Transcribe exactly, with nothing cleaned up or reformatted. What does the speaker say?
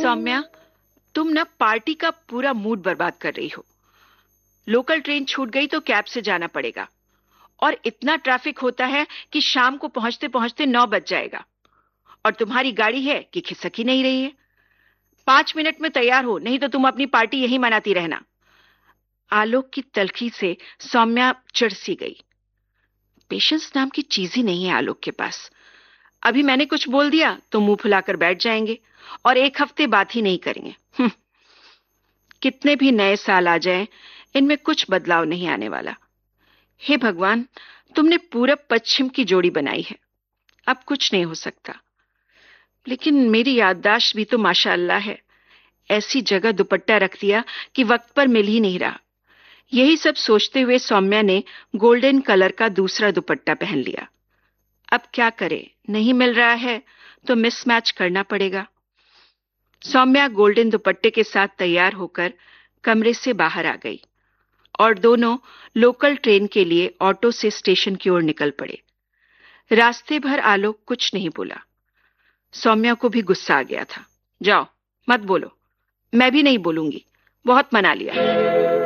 सौम्या, तुम ना पार्टी का पूरा मूड बर्बाद कर रही हो। लोकल ट्रेन छूट गई तो कैब से जाना पड़ेगा और इतना ट्रैफिक होता है कि शाम को पहुंचते पहुंचते नौ बज जाएगा। और तुम्हारी गाड़ी है कि खिसक ही नहीं रही है। पांच मिनट में तैयार हो, नहीं तो तुम अपनी पार्टी यहीं मनाती रहना। आलोक की तलखी से सौम्या चिढ़ सी गई। पेशेंस नाम की चीज ही नहीं है आलोक के पास। अभी मैंने कुछ बोल दिया तो मुंह फुलाकर बैठ जाएंगे और एक हफ्ते बात ही नहीं करेंगे। हम्म, कितने भी नए साल आ जाएं, इनमें कुछ बदलाव नहीं आने वाला। हे भगवान, तुमने पूरब पश्चिम की जोड़ी बनाई है, अब कुछ नहीं हो सकता। लेकिन मेरी याददाश्त भी तो माशाअल्लाह है। ऐसी जगह दुपट्टा रख दिया कि वक्त पर मिल ही नहीं रहा। यही सब सोचते हुए सौम्या ने गोल्डन कलर का दूसरा दुपट्टा पहन लिया। अब क्या करे, नहीं मिल रहा है तो मिसमैच करना पड़ेगा। सौम्या गोल्डन दुपट्टे के साथ तैयार होकर कमरे से बाहर आ गई और दोनों लोकल ट्रेन के लिए ऑटो से स्टेशन की ओर निकल पड़े। रास्ते भर आलोक कुछ नहीं बोला। सौम्या को भी गुस्सा आ गया था। जाओ, मत बोलो। मैं भी नहीं बोलूंगी, बहुत मना लिया।